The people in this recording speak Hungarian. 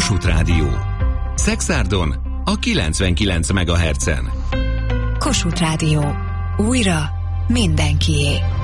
Kossuth Rádió. Szekszárton a 99 MHz-en. Kossuth Rádió. Újra mindenkié.